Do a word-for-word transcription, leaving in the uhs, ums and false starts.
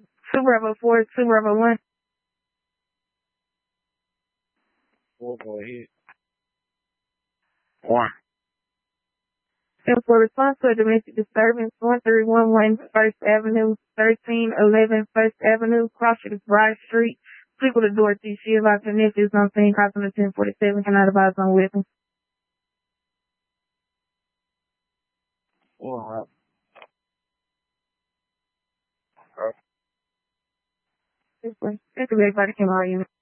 Two Bravo four, two Bravo one. Four, go ahead. One. And for response to a domestic disturbance, one three one one First Avenue, thirteen eleven First Avenue, Crossing Bride Street. People to Dorothy. She advised her nephews on scene, crossing the ten forty-seven, cannot advise on weapons. All right. Thank you, everybody. Can all you.